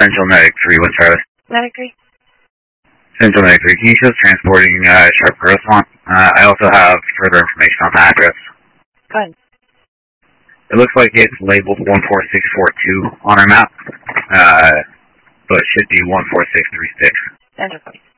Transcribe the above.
Central Medic 3, what's service? Medic 3. Central Medic 3, can you show us transporting Sharp Growth Swamp? I also have further information on the address. Go ahead. It looks like it's labeled 14642 on our map, but it should be 14636. Enter, please.